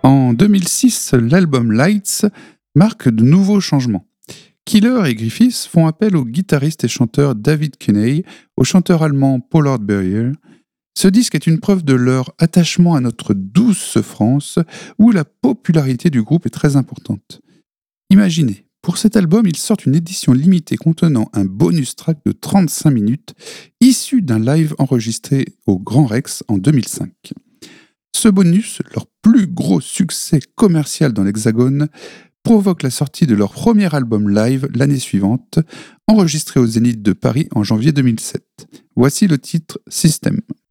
En 2006, l'album Lights marque de nouveaux changements. Killer et Griffiths font appel au guitariste et chanteur David Kinney, au chanteur allemand Pollard Berrier. Ce disque est une preuve de leur attachement à notre douce France, où la popularité du groupe est très importante. Imaginez, pour cet album, ils sortent une édition limitée contenant un bonus track de 35 minutes, issu d'un live enregistré au Grand Rex en 2005. Ce bonus, leur plus gros succès commercial dans l'Hexagone, provoque la sortie de leur premier album live l'année suivante, enregistré au Zénith de Paris en janvier 2007. Voici le titre System.